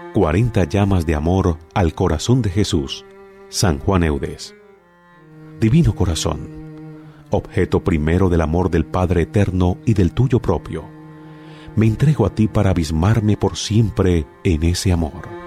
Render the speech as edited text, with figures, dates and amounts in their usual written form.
40 llamas de amor al corazón de Jesús. San Juan Eudes. Divino corazón, objeto primero del amor del Padre eterno y del tuyo propio, me entrego a ti para abismarme por siempre en ese amor.